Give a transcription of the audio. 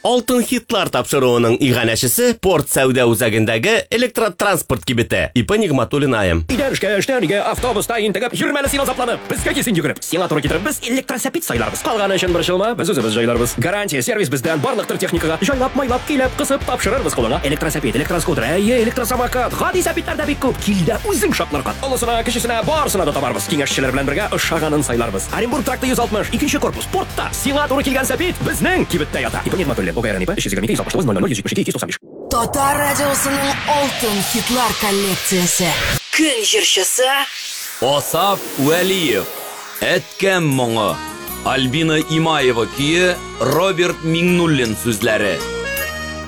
Алтын хитлар тапшыруының иганәшесе порт сәүдә үзәгендәге электротранспорт кибете. Ипа Нигъматуллин айым. Идәнешкә, автобуста интегеп, йөрмәле син азапланып. Безгә кисен йөгереп. Сиңа туры китереп, без электросәпит сайларбыз. Калганы өчен борчылма, без үзебез җайларбыз. Гарантия сервис бездән барлык төр техникага җайлап, майлап, килеп, кысып тапшырырбыз кулыңа. Электросәпит, электроскутер, электросамокат, гади сәпитләр дә бик күп. Килдә үзең шатларга. Олысына, кечесенә, барысына да табарбыз. Киңәшчеләр белән бергә ошаганын сайларбыз. Оренбург тракты 160, 2нче корпус, портта. Сиңа туры килгән сәпит безнең кибеттә ята. Ипа Нигъматуллин, ОГРН ипа 322 Татар радиосының алтын хитлар коллекциясе. Көн җырчысы Асаф Вәлиев. Әткәм моңы. Альбина Имаева көе, Роберт Миңнуллин сүзләре.